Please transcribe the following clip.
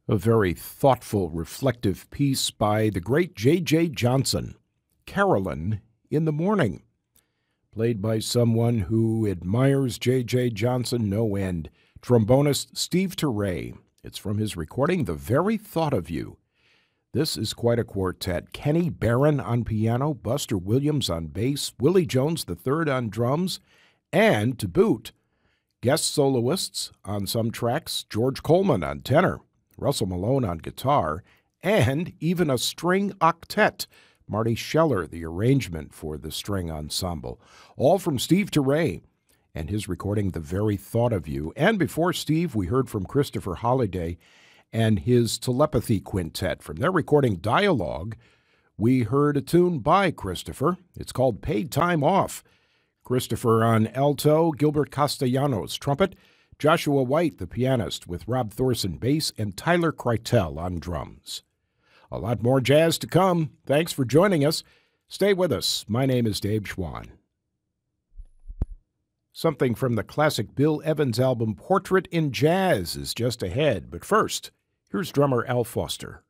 A very thoughtful, reflective piece by the great J.J. Johnson, Carolyn in the Morning, played by someone who admires J.J. Johnson no end, trombonist Steve Turre. It's from his recording, The Very Thought of You. This is quite a quartet. Kenny Barron on piano, Buster Williams on bass, Willie Jones III on drums, and, to boot, guest soloists on some tracks, George Coleman on tenor, Russell Malone on guitar, and even a string octet, Marty Scheller, the arrangement for the string ensemble. All from Steve Turre and his recording, The Very Thought of You. And before Steve, we heard from Christopher Holliday and his Telepathy Quintet. From their recording, Dialogue, we heard a tune by Christopher. It's called Paid Time Off. Christopher on alto, Gilbert Castellanos trumpet, Joshua White, the pianist, with Rob Thorson bass, and Tyler Kreitel on drums. A lot more jazz to come. Thanks for joining us. Stay with us. My name is Dave Schwann. Something from the classic Bill Evans album Portrait in Jazz is just ahead. But first, here's drummer Al Foster.